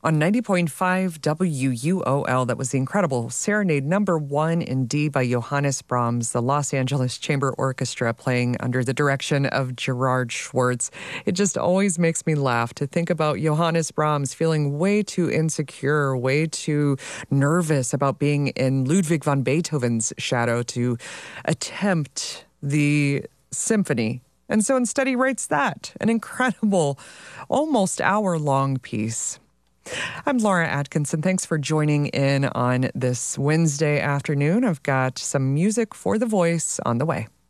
On 90.5 WUOL, that was the incredible Serenade number 1 in D by Johannes Brahms, the Los Angeles Chamber Orchestra playing under the direction of Gerard Schwartz. It just always makes me laugh to think about Johannes Brahms feeling way too insecure, way too nervous about being in Ludwig van Beethoven's shadow to attempt the symphony. And so instead he writes that, an incredible, almost hour-long piece. I'm Laura Atkinson. Thanks for joining in on this Wednesday afternoon. I've got some music for the voice on the way.